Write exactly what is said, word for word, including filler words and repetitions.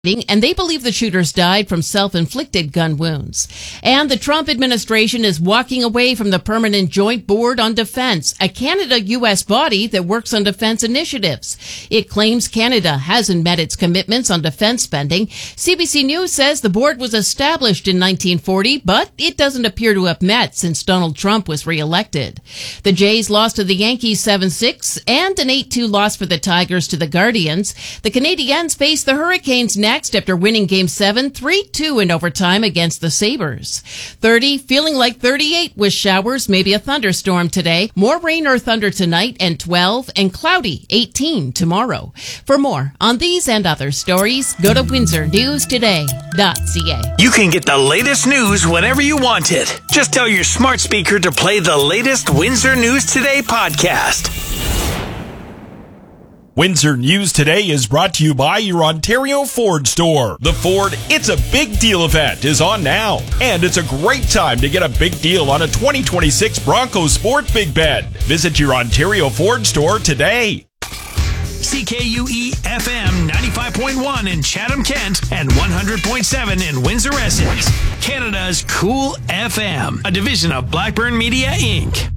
and they believe the shooters died from self-inflicted gun wounds. And the Trump administration is walking away from the Permanent Joint Board on Defense, a Canada-U S body that works on defense initiatives. It claims Canada hasn't met its commitments on defense spending. C B C News says the board was established in nineteen forty, but it doesn't appear to have met since Donald Trump was reelected. The Jays lost to the Yankees seven six and an eight two loss for the Tigers to the Guardians. The Canadiens face the Hurricanes next. Next after winning Game seven, three two in overtime against the Sabres. thirty, feeling like thirty-eight with showers, maybe a thunderstorm today. More rain or thunder tonight, and twelve, and cloudy, eighteen tomorrow. For more on these and other stories, go to windsor news today dot c a. You can get the latest news whenever you want it. Just tell your smart speaker to play the latest Windsor News Today podcast. Windsor News Today is brought to you by your Ontario Ford store. The Ford It's a Big Deal event is on now, and it's a great time to get a big deal on a twenty twenty-six Bronco Sport Big Bed. Visit your Ontario Ford store today. C K U E F M ninety-five point one in Chatham-Kent and one hundred point seven in Windsor-Essex. Canada's Cool F M, a division of Blackburn Media, Incorporated.